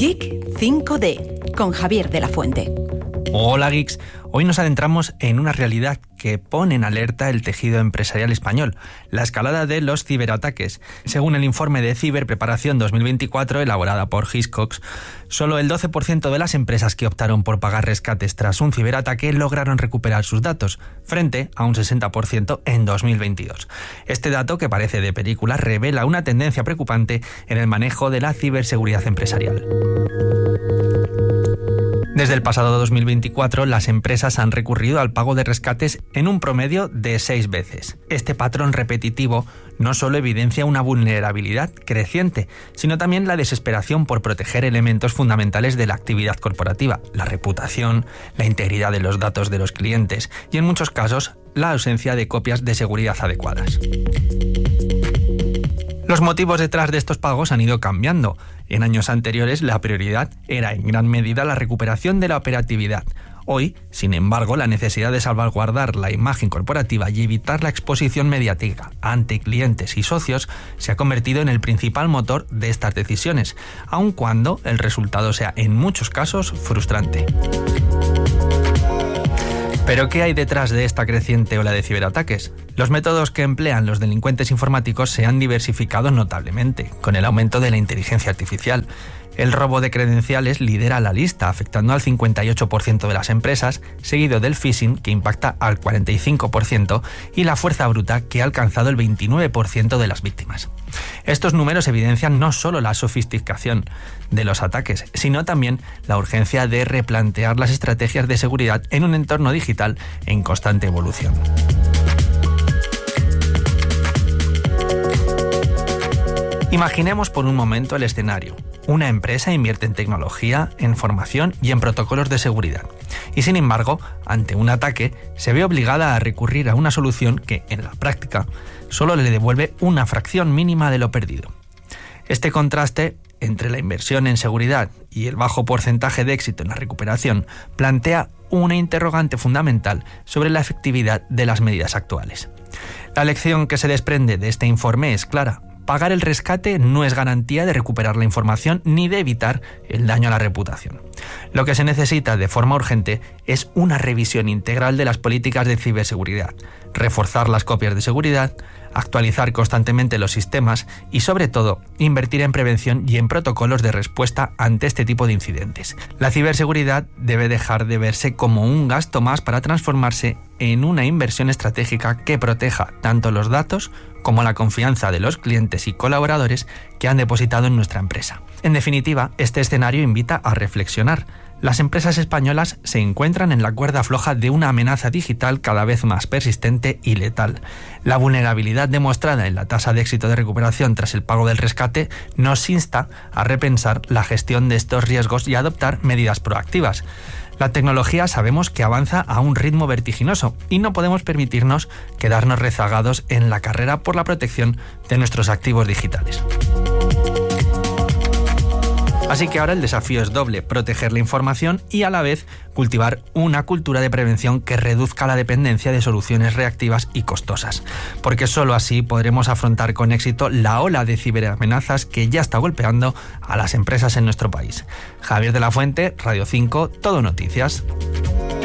Geek 5D, con Javier de la Fuente. Hola geeks, hoy nos adentramos en una realidad que pone en alerta el tejido empresarial español, la escalada de los ciberataques. Según el informe de Ciberpreparación 2024 elaborada por Hiscox, solo el 12% de las empresas que optaron por pagar rescates tras un ciberataque lograron recuperar sus datos, frente a un 60% en 2022. Este dato, que parece de película, revela una tendencia preocupante en el manejo de la ciberseguridad empresarial. Desde el pasado 2024, las empresas han recurrido al pago de rescates en un promedio de 6 veces. Este patrón repetitivo no solo evidencia una vulnerabilidad creciente, sino también la desesperación por proteger elementos fundamentales de la actividad corporativa, la reputación, la integridad de los datos de los clientes y, en muchos casos, la ausencia de copias de seguridad adecuadas. Los motivos detrás de estos pagos han ido cambiando. En años anteriores, la prioridad era en gran medida la recuperación de la operatividad. Hoy, sin embargo, la necesidad de salvaguardar la imagen corporativa y evitar la exposición mediática ante clientes y socios se ha convertido en el principal motor de estas decisiones, aun cuando el resultado sea en muchos casos frustrante. ¿Pero qué hay detrás de esta creciente ola de ciberataques? Los métodos que emplean los delincuentes informáticos se han diversificado notablemente, con el aumento de la inteligencia artificial. El robo de credenciales lidera la lista, afectando al 58% de las empresas, seguido del phishing, que impacta al 45%, y la fuerza bruta, que ha alcanzado el 29% de las víctimas. Estos números evidencian no solo la sofisticación de los ataques, sino también la urgencia de replantear las estrategias de seguridad en un entorno digital en constante evolución. Imaginemos por un momento el escenario. Una empresa invierte en tecnología, en formación y en protocolos de seguridad. Y sin embargo, ante un ataque, se ve obligada a recurrir a una solución que, en la práctica, solo le devuelve una fracción mínima de lo perdido. Este contraste entre la inversión en seguridad y el bajo porcentaje de éxito en la recuperación plantea una interrogante fundamental sobre la efectividad de las medidas actuales. La lección que se desprende de este informe es clara. Pagar el rescate no es garantía de recuperar la información ni de evitar el daño a la reputación. Lo que se necesita de forma urgente es una revisión integral de las políticas de ciberseguridad, reforzar las copias de seguridad, actualizar constantemente los sistemas y, sobre todo, invertir en prevención y en protocolos de respuesta ante este tipo de incidentes. La ciberseguridad debe dejar de verse como un gasto más para transformarse en una inversión estratégica que proteja tanto los datos como la confianza de los clientes y colaboradores que han depositado en nuestra empresa. En definitiva, este escenario invita a reflexionar. Las empresas españolas se encuentran en la cuerda floja de una amenaza digital cada vez más persistente y letal. La vulnerabilidad demostrada en la tasa de éxito de recuperación tras el pago del rescate nos insta a repensar la gestión de estos riesgos y a adoptar medidas proactivas. La tecnología sabemos que avanza a un ritmo vertiginoso y no podemos permitirnos quedarnos rezagados en la carrera por la protección de nuestros activos digitales. Así que ahora el desafío es doble: proteger la información y a la vez cultivar una cultura de prevención que reduzca la dependencia de soluciones reactivas y costosas, porque solo así podremos afrontar con éxito la ola de ciberamenazas que ya está golpeando a las empresas en nuestro país. Javier de la Fuente, Radio 5, Todo Noticias.